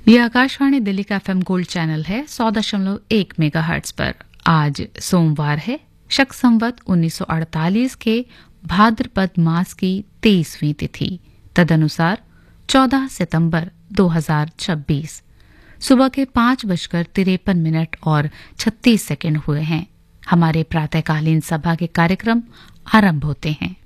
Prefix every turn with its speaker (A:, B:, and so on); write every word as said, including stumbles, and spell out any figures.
A: ये आकाशवाणी दिल्ली का FM gold channel है सौ दशमलव एक मेगाहर्ट्ज पर। आज सोमवार है, शक संवत उन्नीस सौ अड़तालीस के भाद्रपद मास की तेईसवीं तिथि, तदनुसार चौदह सितंबर दो हजार छब्बीस। सुबह के पांच बजकर तिरपन मिनट और छत्तीस सेकंड हुए हैं। हमारे प्रातःकालीन सभा के कार्यक्रम आरंभ होते हैं।